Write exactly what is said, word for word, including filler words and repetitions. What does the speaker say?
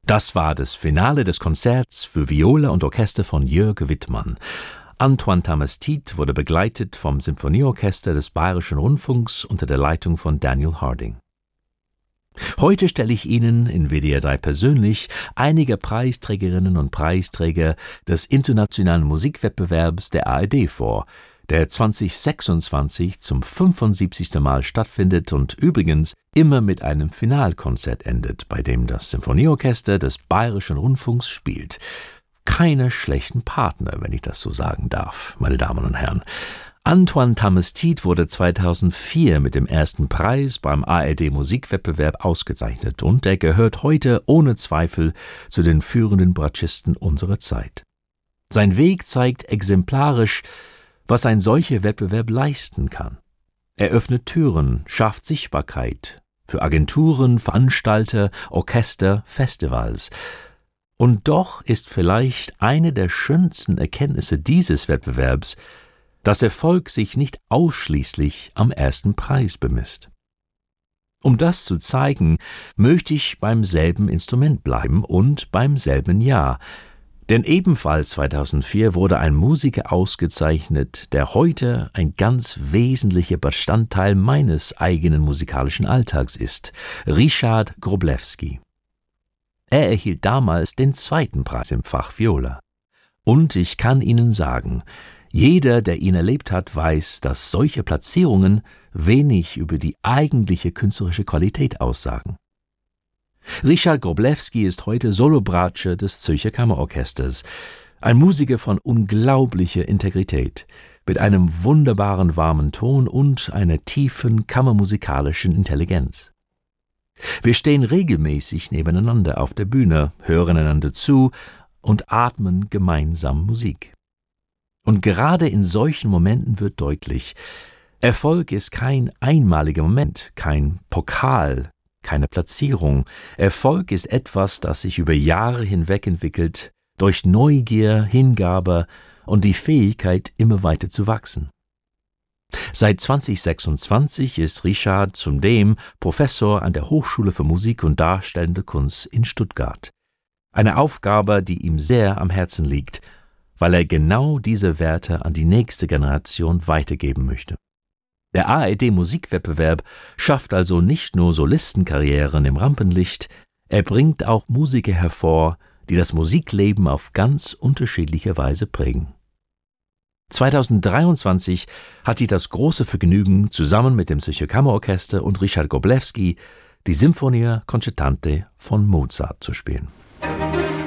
Das war das Finale des Konzerts für Viola und Orchester von Jörg Wittmann. Antoine Tamestit wurde begleitet vom Symphonieorchester des Bayerischen Rundfunks unter der Leitung von Daniel Harding. Heute stelle ich Ihnen in W D R drei persönlich einige Preisträgerinnen und Preisträger des internationalen Musikwettbewerbs der A R D vor, der zweitausendsechsundzwanzig zum fünfundsiebzigsten Mal stattfindet und übrigens immer mit einem Finalkonzert endet, bei dem das Symphonieorchester des Bayerischen Rundfunks spielt. Keine schlechten Partner, wenn ich das so sagen darf, meine Damen und Herren. Antoine Tamestit wurde zweitausendvier mit dem ersten Preis beim A R D Musikwettbewerb ausgezeichnet und er gehört heute ohne Zweifel zu den führenden Bratschisten unserer Zeit. Sein Weg zeigt exemplarisch, was ein solcher Wettbewerb leisten kann. Er öffnet Türen, schafft Sichtbarkeit für Agenturen, Veranstalter, Orchester, Festivals. Und doch ist vielleicht eine der schönsten Erkenntnisse dieses Wettbewerbs, dass Erfolg sich nicht ausschließlich am ersten Preis bemisst. Um das zu zeigen, möchte ich beim selben Instrument bleiben und beim selben Jahr. Denn ebenfalls zweitausendvier wurde ein Musiker ausgezeichnet, der heute ein ganz wesentlicher Bestandteil meines eigenen musikalischen Alltags ist: Ryszard Wroblewski. Er erhielt damals den zweiten Preis im Fach Viola. Und ich kann Ihnen sagen, jeder, der ihn erlebt hat, weiß, dass solche Platzierungen wenig über die eigentliche künstlerische Qualität aussagen. Ryszard Wroblewski ist heute Solobratsche des Zürcher Kammerorchesters, ein Musiker von unglaublicher Integrität, mit einem wunderbaren warmen Ton und einer tiefen kammermusikalischen Intelligenz. Wir stehen regelmäßig nebeneinander auf der Bühne, hören einander zu und atmen gemeinsam Musik. Und gerade in solchen Momenten wird deutlich, Erfolg ist kein einmaliger Moment, kein Pokal, keine Platzierung. Erfolg ist etwas, das sich über Jahre hinweg entwickelt, durch Neugier, Hingabe und die Fähigkeit, immer weiter zu wachsen. Seit zweitausendsechsundzwanzig ist Ryszard zudem Professor an der Hochschule für Musik und Darstellende Kunst in Stuttgart. Eine Aufgabe, die ihm sehr am Herzen liegt, weil er genau diese Werte an die nächste Generation weitergeben möchte. Der A R D Musikwettbewerb schafft also nicht nur Solistenkarrieren im Rampenlicht, er bringt auch Musiker hervor, die das Musikleben auf ganz unterschiedliche Weise prägen. zweitausenddreiundzwanzig hatte ich das große Vergnügen, zusammen mit dem Zürcher Kammerorchester und Ryszard Wroblewski die Sinfonia Concertante von Mozart zu spielen.